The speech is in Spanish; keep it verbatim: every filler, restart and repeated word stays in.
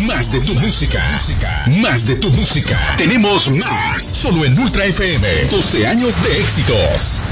Más de tu música. Más de tu música. Tenemos más. Solo en Ultra F M. doce años de éxitos.